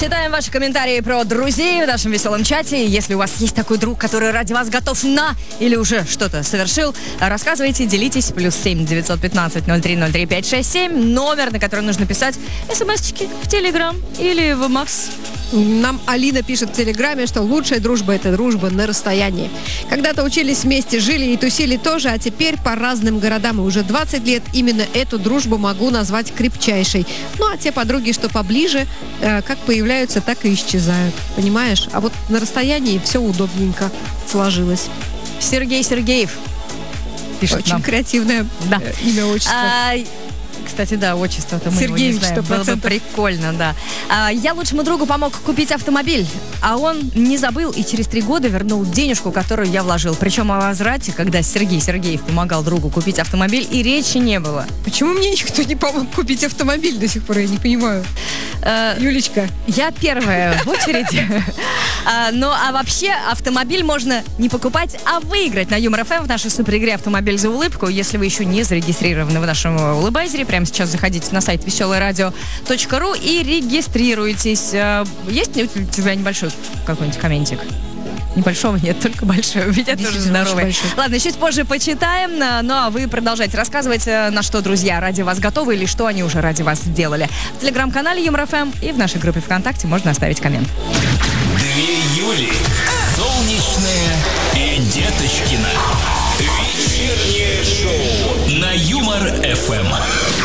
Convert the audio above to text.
Читаем ваши комментарии про друзей в нашем веселом чате. Если у вас есть такой друг, который ради вас готов на или уже что-то совершил, рассказывайте, делитесь. +7 915 0303 567. Номер, на который нужно писать смс-чики в Телеграм или в Макс. Нам Алина пишет в Телеграме, что лучшая дружба – это дружба на расстоянии. Когда-то учились вместе, жили и тусили тоже, а теперь по разным городам. И уже 20 лет именно эту дружбу могу назвать крепчайшей. Ну, а те подруги, что поближе, как появляются, так и исчезают. Понимаешь? А вот на расстоянии все удобненько сложилось. Сергей Сергеев пишет Очень нам. креативное имя, отчество. Кстати, да, отчество-то мы его не Сергеевич, знаем. 100%. Было бы прикольно, да. Я лучшему другу помог купить автомобиль, а он не забыл и через 3 года вернул денежку, которую я вложил. Причем о возврате, когда Сергей Сергеев помогал другу купить автомобиль, и речи не было. Почему мне никто не помог купить автомобиль до сих пор? Я не понимаю. Юлечка. Я первая в очереди. Ну, а вообще, автомобиль можно не покупать, а выиграть на Юмор ФМ в нашей суперигре «Автомобиль за улыбку». Если вы еще не зарегистрированы в нашем улыбайзере, прямо сейчас заходите на сайт веселорадио.ру и регистрируйтесь. Есть ли у тебя небольшой какой-нибудь комментик? Небольшого нет, только большой. У меня тоже здоровый. Ладно, чуть позже почитаем. Ну, а вы продолжайте рассказывать, на что друзья ради вас готовы или что они уже ради вас сделали. В телеграм-канале Юмор ФМ и в нашей группе ВКонтакте можно оставить коммент. 2 Юли. Солнечная и Деточкина. Вечернее шоу на Юмор ФМ.